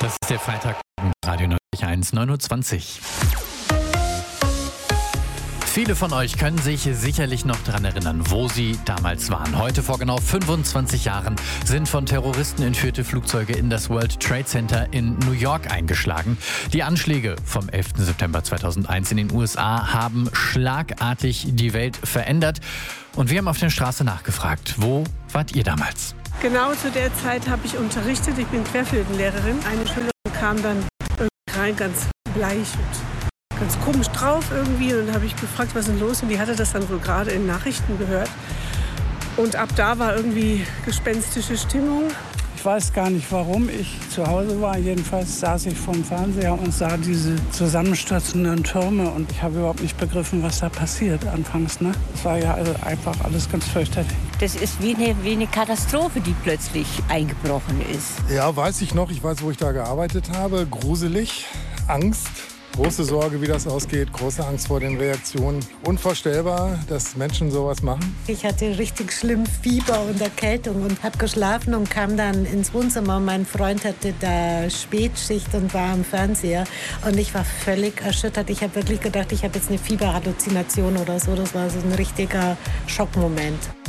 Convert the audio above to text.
Das ist der Freitag, Radio 91, 9:20 Uhr. Viele von euch können sich sicherlich noch daran erinnern, wo sie damals waren. Heute vor genau 25 Jahren sind von Terroristen entführte Flugzeuge in das World Trade Center in New York eingeschlagen. Die Anschläge vom 11. September 2001 in den USA haben schlagartig die Welt verändert. Und wir haben auf der Straße nachgefragt, wo wart ihr damals? Genau zu der Zeit habe ich unterrichtet. Ich bin Querflötenlehrerin. Eine Schülerin kam dann rein, ganz bleich und ganz komisch drauf irgendwie. Und dann habe ich gefragt, was ist denn los? Und die hatte das dann wohl gerade in Nachrichten gehört. Und ab da war irgendwie gespenstische Stimmung. Ich weiß gar nicht, warum ich zu Hause war. Jedenfalls saß ich vorm Fernseher und sah diese zusammenstürzenden Türme. Und ich habe überhaupt nicht begriffen, was da passiert anfangs. Ne? Das war ja also einfach alles ganz fürchterlich. Das ist wie eine Katastrophe, die plötzlich eingebrochen ist. Ja, weiß ich noch. Ich weiß, wo ich da gearbeitet habe. Gruselig, Angst. Große Sorge, wie das ausgeht, große Angst vor den Reaktionen. Unvorstellbar, dass Menschen sowas machen. Ich hatte richtig schlimm Fieber und Erkältung und habe geschlafen und kam dann ins Wohnzimmer. Mein Freund hatte da Spätschicht und war am Fernseher. Und ich war völlig erschüttert. Ich habe wirklich gedacht, ich habe jetzt eine Fieberhalluzination oder so. Das war so ein richtiger Schockmoment.